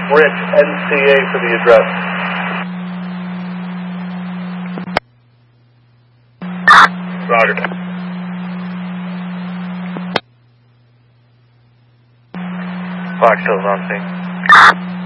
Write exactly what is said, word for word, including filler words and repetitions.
Rich, N C A for the address. Roger. Foxhill's on scene.